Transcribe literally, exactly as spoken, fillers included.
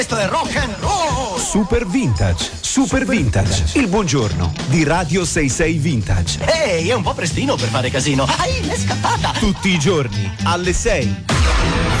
Questo è rock and roll! Super Vintage, Super, Super Vintage, Vintage, il buongiorno di Radio sessantasei Vintage. Ehi, è un po' prestino per fare casino. Ai, m'è scappata! Tutti i giorni, alle sei.